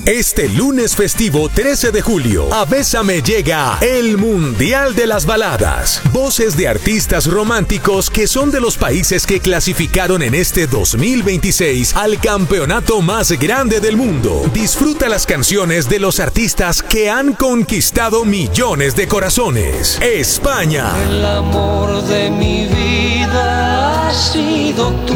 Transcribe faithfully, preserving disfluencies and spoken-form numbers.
Este lunes festivo trece de julio, a Bésame llega el Mundial de las Baladas. Voces de artistas románticos que son de los países que clasificaron en este dos mil veintiséis al campeonato más grande del mundo. Disfruta las canciones de los artistas que han conquistado millones de corazones. España. El amor de mi vida ha sido tú.